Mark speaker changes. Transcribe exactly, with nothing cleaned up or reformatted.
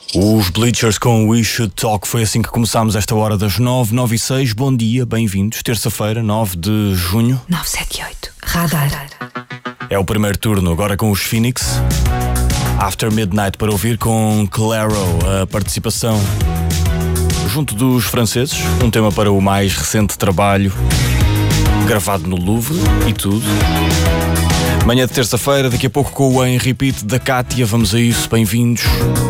Speaker 1: Os Bleachers com We Should Talk. Foi assim que começámos esta hora das nove, nove e seis. Bom dia, bem-vindos. Terça-feira, nove de junho.
Speaker 2: nove sete oito. Radar.
Speaker 1: É o primeiro turno, agora com os Phoenix. After Midnight para ouvir com Claro, a participação junto dos franceses. Um tema para o mais recente trabalho, gravado no Louvre e tudo. Manhã de terça-feira, daqui a pouco com o Em Repeat da Kátia. Vamos a isso, bem-vindos.